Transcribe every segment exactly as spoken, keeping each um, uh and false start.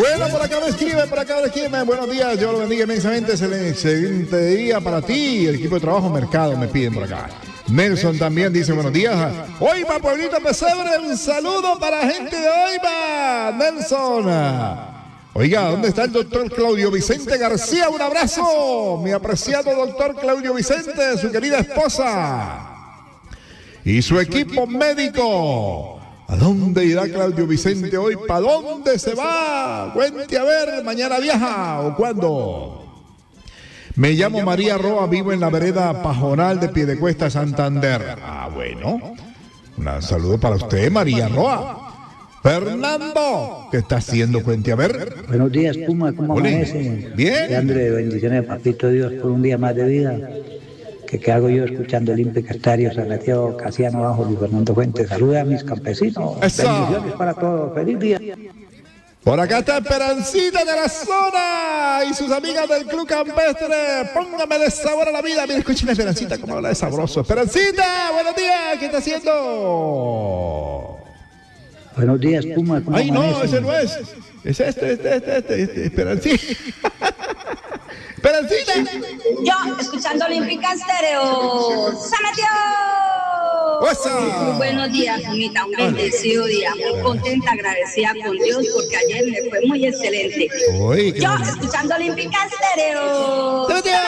Bueno, por acá me escriben, por acá me escriben. Buenos días, yo lo bendiga inmensamente. Es el excelente día para ti. El equipo de trabajo Mercado me piden por acá. Nelson también dice buenos días. Oiva, pueblito Pesebre, un saludo para la gente de Oiva. Nelson. Oiga, ¿dónde está el doctor Claudio Vicente García? Un abrazo, mi apreciado doctor Claudio Vicente, su querida esposa y su equipo médico. ¿A dónde irá Claudio Vicente hoy? ¿Para dónde se va? Cuente a ver, ¿mañana viaja o cuándo? Me llamo María Roa, vivo en la vereda Pajonal de Piedecuesta, Santander. Ah, bueno. Un saludo para usted, María Roa. Fernando, ¿qué está haciendo? Cuente a ver. Buenos días, Puma, ¿cómo amanece? Bien. André, bendiciones, papito Dios, por un día más de vida. ¿Qué, qué hago yo escuchando el Olímpica Estéreo, San Mateo, Casiano Bajo, Luis Fernando Fuentes? Saluda a mis campesinos. Eso. Bendiciones para todos. Feliz día. Por acá está Esperancita de la zona y sus amigas del Club Campestre. Póngamele sabor a la vida. Mira, escuchen a Esperancita cómo habla de sabroso. Esperancita, buenos días, ¿qué está haciendo? Buenos días, Puma, ¿cómo Ay, amanece? no, ese no es. Es este, este, este, este, este. Esperancita. Esperancita. Yo, escuchando Olímpica Estéreo. ¡Se metió! Muy buenos días, Pumita. Un bendecido día. Muy contenta, agradecida con Dios porque ayer me fue muy excelente. Uy, Yo, escuchando Olímpica Estéreo. ¡Se metió!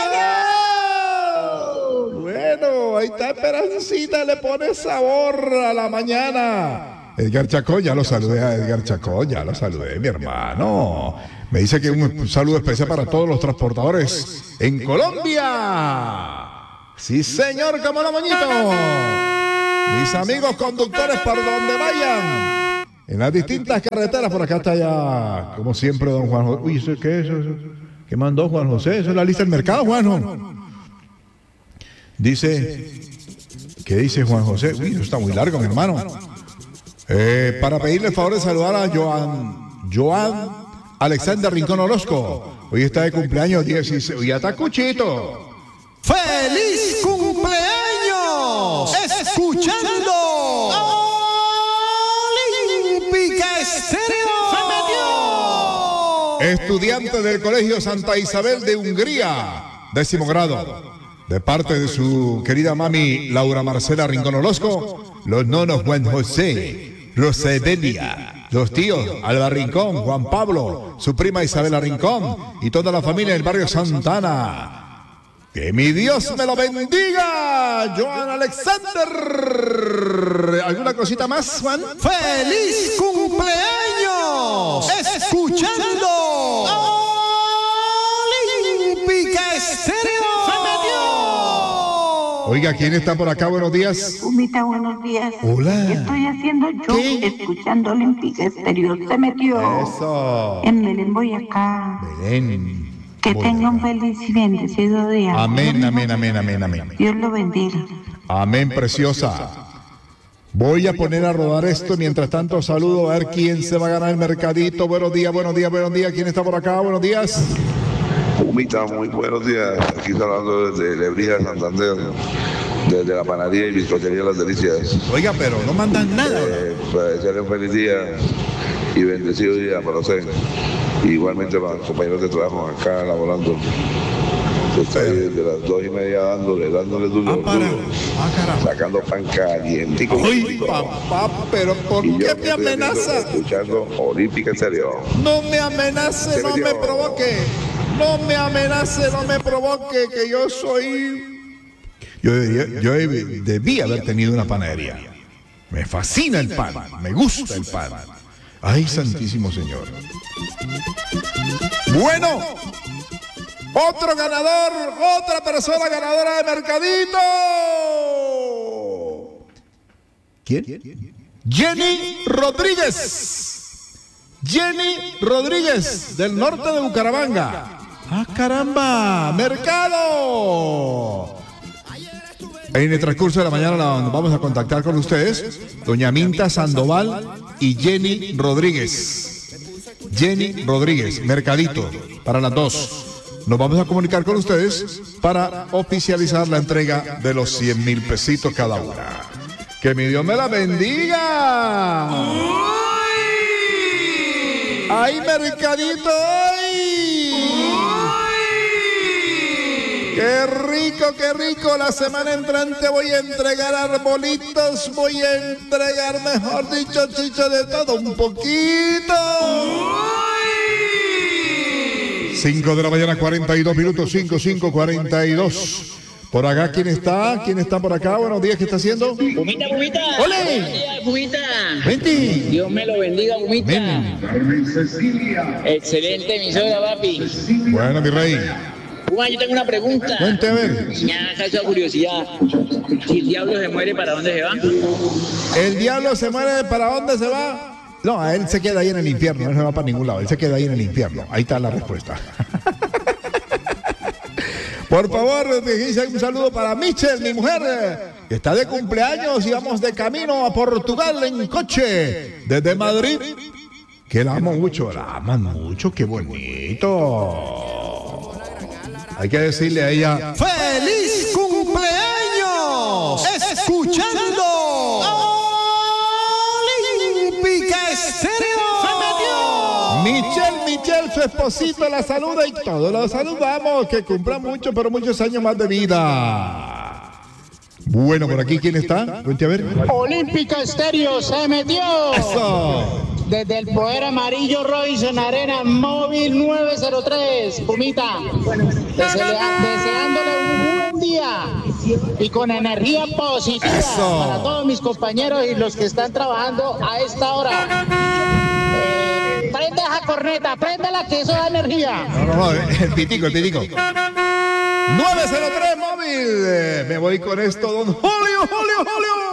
Bueno, ahí está Esperancita, le pone sabor a la mañana. Edgar Chacón, ya lo saludé a Edgar Chacón, ya lo saludé, mi hermano. Me dice que un saludo especial para todos los transportadores en Colombia. Sí, señor, como lo moñito. Mis amigos conductores, por donde vayan. En las distintas carreteras, por acá está ya, como siempre, don Juan José. Uy, ¿eso qué es eso? ¿Qué mandó Juan José? ¿Eso es la lista del mercado, Juanjo? Dice, ¿qué dice Juan José? Uy, eso está muy largo, mi hermano. Eh, para pedirle el favor de saludar a Joan, Joan Alexander Rincón Orozco. Hoy está de cumpleaños dieciséis. Hoy ya está cuchito. ¡Feliz cumpleaños! Escuchando Olímpica Estéreo. Estudiante del Colegio Santa Isabel de Hungría, décimo grado. De parte de su querida mami Laura Marcela Rincón Orozco, los nonos Juan José, Rosedelia, los tíos Alba Rincón, Juan Pablo, su prima Isabela Rincón y toda la familia del barrio Santana. ¡Que mi Dios me lo bendiga! Joan Alexander. ¿Alguna cosita más, Juan? ¡Feliz cumpleaños! Escuchando Olímpica Estéreo. Oiga, ¿quién está por acá? Buenos días. Pumita, buenos días. Hola. ¿Qué estoy haciendo yo? ¿Qué? Escuchando Olímpica Estéreo. Se metió. Eso. En Belén, Boyacá. Belén. Que tenga un feliz y bendecido día. Amén, amén, amén, amén, amén. Dios lo bendiga. Amén, preciosa. Voy a poner a rodar esto. Mientras tanto, saludo a ver quién se va a ganar el mercadito. Buenos días, buenos días, buenos días. ¿Quién está por acá? Buenos días. Pumita, muy buenos días. Aquí está hablando desde Lebrija, Santander, desde la panadería y bizcochería Las Delicias. Oiga, pero no mandan nada. Eh, para desearle un feliz día y bendecido día para usted. Igualmente para los compañeros de trabajo acá laborando. Está ahí desde las dos y media dándole, dándole duro, Ah, para. duro, Ah, caramba. sacando pan caliente. Ay, papá, pero ¿por Y yo qué que me estoy amenaza? haciendo, escuchando Olímpica Estéreo. No me amenace, Se no metió. me provoque. No me amenace, no me provoque, que yo soy... Yo, yo, yo debí haber tenido una panadería. Me fascina el pan, me gusta el pan. Ay, santísimo Señor. Bueno, otro ganador, otra persona ganadora de mercadito. ¿Quién? Jenny Rodríguez. Jenny Rodríguez, del norte de Bucaramanga. ¡Ah, caramba! ¡Mercado! En el transcurso de la mañana nos vamos a contactar con ustedes, doña Minta Sandoval y Jenny Rodríguez. Jenny Rodríguez, mercadito, para las dos. Nos vamos a comunicar con ustedes para oficializar la entrega de los cien mil pesitos cada una. ¡Que mi Dios me la bendiga! ¡Ay, mercadito! ¡Ay! ¡Qué rico, qué rico! La semana entrante voy a entregar arbolitos, voy a entregar, mejor dicho, chicho, de todo un poquito. cinco de la mañana, cuarenta y dos minutos, cinco, cinco, cuarenta y dos. Por acá, ¿quién está? ¿Quién está por acá? Buenos días, ¿qué está haciendo? Bumita, Bumita. ¡Ole! Buenos días, Bumita. Vente. Dios me lo bendiga, Bumita. Ven. Excelente emisora, papi. Bueno, mi rey. Buma, yo tengo una pregunta. Cuente a ver. Me ha causado curiosidad. Si el diablo se muere, ¿para dónde se va? ¿El diablo se muere? ¿Para dónde se va? No, él se queda ahí en el infierno, él no se va para ningún lado, él se queda ahí en el infierno. Ahí está la respuesta. Por favor, un saludo para Michelle, mi mujer, que está de cumpleaños y vamos de camino a Portugal en coche, desde Madrid. Que la amo mucho, la aman mucho, qué bonito. Hay que decirle a ella: ¡Feliz cumpleaños! Escuchando Olímpica Estéreo. ¡Se metió! Michelle, Michelle, su esposito la saluda y todos los saludamos. Que cumpla mucho, pero muchos años más de vida. Bueno, por aquí, ¿quién está? Cuente a ver. Olímpica Estéreo se metió. Eso. Desde el Poder Amarillo Robinson Arena, móvil nueve cero tres. Pumita, desea, deseándole un buen día y con energía positiva. Eso. Para todos mis compañeros y los que están trabajando a esta hora. Eh, prende esa corneta, préndela, que eso da energía. No, no, no, el pitico, el pitico. nueve cero tres móvil. Me voy con esto, don Julio, Julio, Julio.